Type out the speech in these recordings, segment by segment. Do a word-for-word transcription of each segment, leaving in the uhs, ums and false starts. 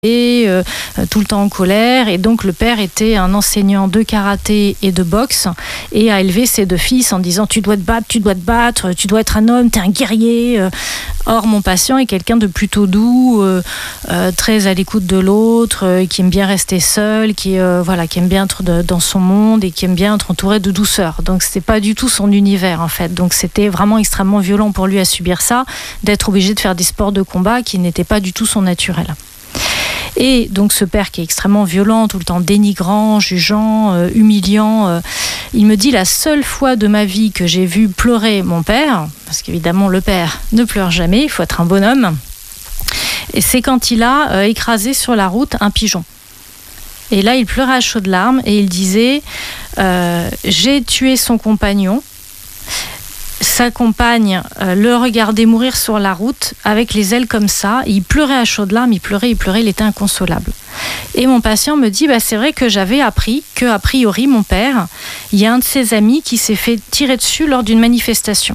Et, euh, tout le temps en colère, et donc le père était un enseignant de karaté et de boxe et a élevé ses deux fils en disant tu dois te battre, tu dois te battre, tu dois être un homme, t'es un guerrier. Or mon patient est quelqu'un de plutôt doux, euh, euh, très à l'écoute de l'autre, euh, qui aime bien rester seul, qui, euh, voilà, qui aime bien être de, dans son monde et qui aime bien être entouré de douceur. Donc c'était pas du tout son univers en fait. Donc c'était vraiment extrêmement violent pour lui à subir ça, d'être obligé de faire des sports de combat qui n'étaient pas du tout son naturel. Et donc ce père qui est extrêmement violent, tout le temps dénigrant, jugeant, euh, humiliant, euh, il me dit la seule fois de ma vie que j'ai vu pleurer mon père, parce qu'évidemment le père ne pleure jamais, il faut être un bonhomme, et c'est quand il a euh, écrasé sur la route un pigeon. Et là il pleurait à chaudes larmes et il disait euh, j'ai tué son compagnon. Sa compagne euh, le regardait mourir sur la route avec les ailes comme ça. Il pleurait à chaudes larmes, il pleurait, il pleurait, il était inconsolable. Et mon patient me dit, bah, c'est vrai que j'avais appris que, a priori, mon père, il y a un de ses amis qui s'est fait tirer dessus lors d'une manifestation.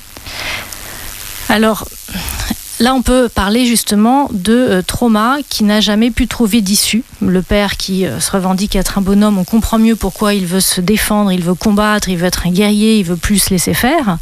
Alors, là, on peut parler justement de euh, trauma qui n'a jamais pu trouver d'issue. Le père qui euh, se revendique être un bonhomme, on comprend mieux pourquoi il veut se défendre, il veut combattre, il veut être un guerrier, il veut plus se laisser faire.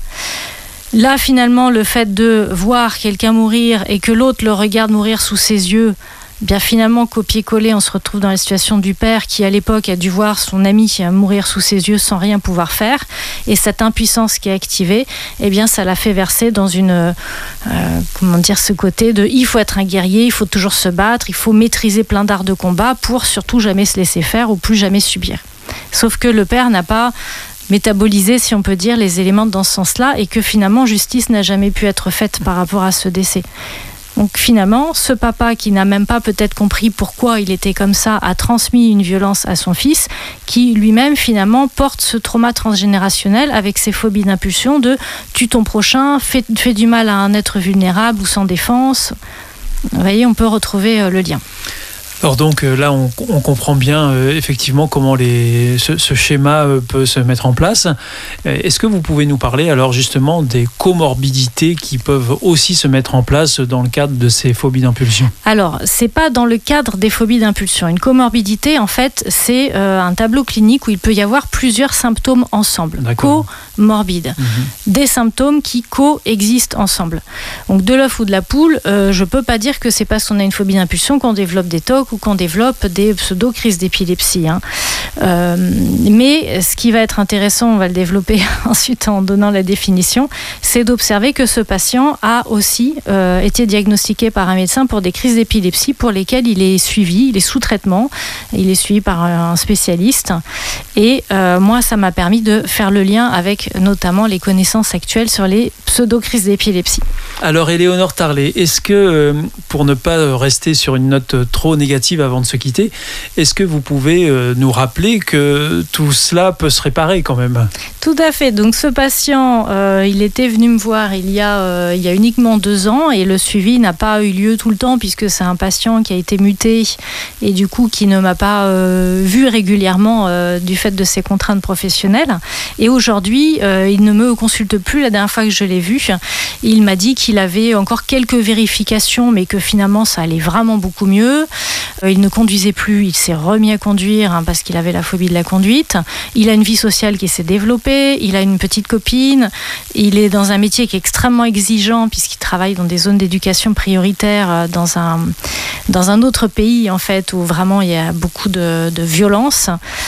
Là, finalement, le fait de voir quelqu'un mourir et que l'autre le regarde mourir sous ses yeux, bien finalement, copier-coller, on se retrouve dans la situation du père qui, à l'époque, a dû voir son ami mourir sous ses yeux sans rien pouvoir faire. Et cette impuissance qui est activée, eh bien, ça l'a fait verser dans une, euh, comment dire, ce côté de il faut être un guerrier, il faut toujours se battre, il faut maîtriser plein d'arts de combat pour surtout jamais se laisser faire ou plus jamais subir. Sauf que le père n'a pas métaboliser, si on peut dire, les éléments dans ce sens-là et que finalement justice n'a jamais pu être faite par rapport à ce décès. Donc finalement, ce papa qui n'a même pas peut-être compris pourquoi il était comme ça a transmis une violence à son fils qui lui-même finalement porte ce trauma transgénérationnel avec ses phobies d'impulsion de tue ton prochain, fais, fais du mal à un être vulnérable ou sans défense. Vous voyez, on peut retrouver le lien. Alors donc là, on, on comprend bien euh, effectivement comment les, ce, ce schéma euh, peut se mettre en place. Est-ce que vous pouvez nous parler alors justement des comorbidités qui peuvent aussi se mettre en place dans le cadre de ces phobies d'impulsion ? Alors, c'est pas dans le cadre des phobies d'impulsion. Une comorbidité, en fait, c'est euh, un tableau clinique où il peut y avoir plusieurs symptômes ensemble. D'accord. Comorbide. Mmh. Des symptômes qui coexistent ensemble. Donc de l'œuf ou de la poule, euh, je peux pas dire que c'est parce qu'on a une phobie d'impulsion qu'on développe des tocs ou qu'on développe des pseudo-crises d'épilepsie. Hein. Euh, mais ce qui va être intéressant, on va le développer ensuite en donnant la définition, c'est d'observer que ce patient a aussi euh, été diagnostiqué par un médecin pour des crises d'épilepsie pour lesquelles il est suivi, il est sous traitement, il est suivi par un spécialiste. Et euh, moi, ça m'a permis de faire le lien avec notamment les connaissances actuelles sur les pseudo-crises d'épilepsie. Alors, Éléonore Tarlet, est-ce que, pour ne pas rester sur une note trop négative avant de se quitter, est-ce que vous pouvez nous rappeler que tout cela peut se réparer quand même ? Tout à fait. Donc, ce patient, euh, il était venu me voir il y a, euh, il y a uniquement deux ans et le suivi n'a pas eu lieu tout le temps puisque c'est un patient qui a été muté et du coup qui ne m'a pas euh, vu régulièrement euh, du fait de ses contraintes professionnelles. Et aujourd'hui, euh, il ne me consulte plus. La dernière fois que je l'ai vu, il m'a dit qu'il avait encore quelques vérifications, mais que finalement, ça allait vraiment beaucoup mieux. Euh, il ne conduisait plus, il s'est remis à conduire hein, parce qu'il avait la phobie de la conduite. Il a une vie sociale qui s'est développée, il a une petite copine, il est dans un métier qui est extrêmement exigeant puisqu'il travaille dans des zones d'éducation prioritaire dans un, dans un autre pays en fait où vraiment il y a beaucoup de, de violence.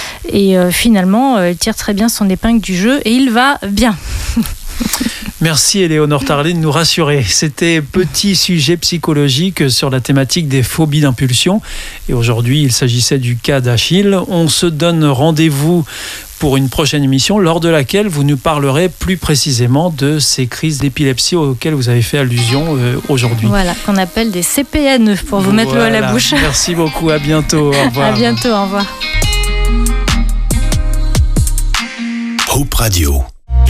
Et euh, finalement, euh, il tire très bien son épingle du jeu et il va bien. Merci Éléonore Tarlet de nous rassurer. C'était Petit sujet psychologique sur la thématique des phobies d'impulsion. Et aujourd'hui, il s'agissait du cas d'Achille. On se donne rendez-vous pour une prochaine émission lors de laquelle vous nous parlerez plus précisément de ces crises d'épilepsie auxquelles vous avez fait allusion euh, aujourd'hui. Voilà, qu'on appelle des C P N pour vous voilà. mettre l'eau à la bouche. Merci beaucoup, à bientôt. Au revoir. À bientôt, au revoir. Hope Radio.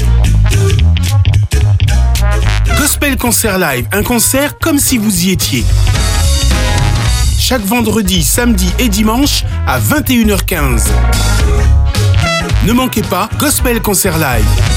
Gospel Concert Live, un concert comme si vous y étiez. Chaque vendredi, samedi et dimanche à vingt et une heures quinze. Ne manquez pas Gospel Concert Live.